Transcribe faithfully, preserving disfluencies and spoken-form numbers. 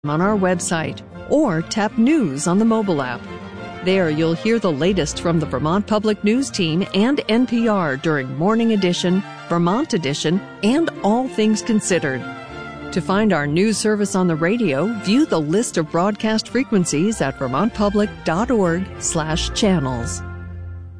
on our website or tap News on the mobile app. There you'll hear the latest from the Vermont Public News Team and N P R during Morning Edition, Vermont Edition, and All Things Considered. To find our news service on the radio, view the list of broadcast frequencies at vermont public dot org slash channels.